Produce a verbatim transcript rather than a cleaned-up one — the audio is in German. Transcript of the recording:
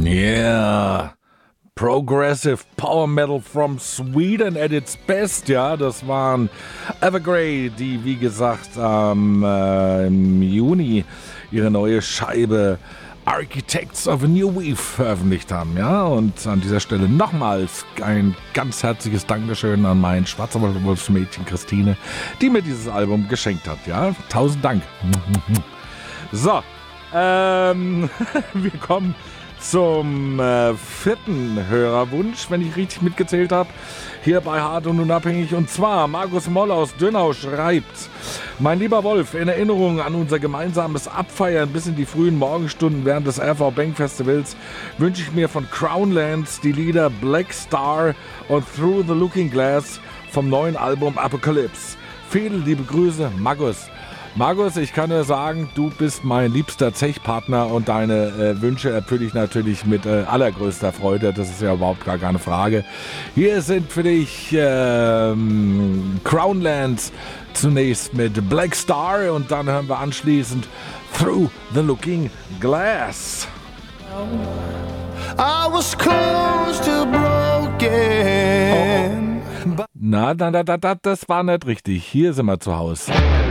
Yeah, Progressive Power Metal from Sweden at its best, ja, das waren Evergrey, die wie gesagt am äh, im Juni ihre neue Scheibe Architects of a New Weave veröffentlicht haben, ja, und an dieser Stelle nochmals ein ganz herzliches Dankeschön an mein Schwarzwaldwolfsmädchen Christine, die mir dieses Album geschenkt hat, ja, tausend Dank. So, ähm, wir kommen zum äh, vierten Hörerwunsch, wenn ich richtig mitgezählt habe, hier bei Hart und Unabhängig. Und zwar Markus Moll aus Dönau schreibt: Mein lieber Wolf, in Erinnerung an unser gemeinsames Abfeiern bis in die frühen Morgenstunden während des R V Bank Festivals wünsche ich mir von Crownlands die Lieder Black Star und Through the Looking Glass vom neuen Album Apocalypse. Viele liebe Grüße, Markus. Markus, ich kann dir sagen, du bist mein liebster Zechpartner und deine äh, Wünsche erfülle ich natürlich mit äh, allergrößter Freude. Das ist ja überhaupt gar keine Frage. Hier sind für dich ähm, Crownlands zunächst mit Black Star und dann hören wir anschließend Through the Looking Glass. I was close to broken. Oh, oh. Na, na, na, na, das war nicht richtig. Hier sind wir zu Hause.